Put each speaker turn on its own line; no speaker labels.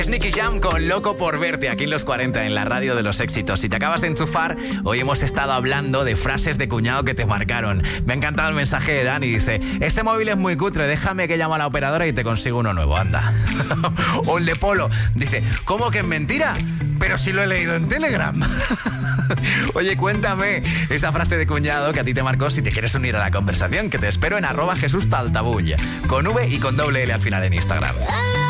Es Nicky Jam con Loco por verte aquí en Los 40, en la radio de los éxitos. Si te acabas de enchufar, hoy hemos estado hablando de frases de cuñado que te marcaron. Me ha encantado el mensaje de Dani, dice: ese móvil es muy cutre, déjame que llamo a la operadora y te consigo uno nuevo, anda. O el de Polo, dice: ¿cómo que es mentira? Pero si lo he leído en Telegram. Oye, cuéntame esa frase de cuñado que a ti te marcó, si te quieres unir a la conversación, que te espero en @JesúsTaltabull, con V y con doble L al final en Instagram.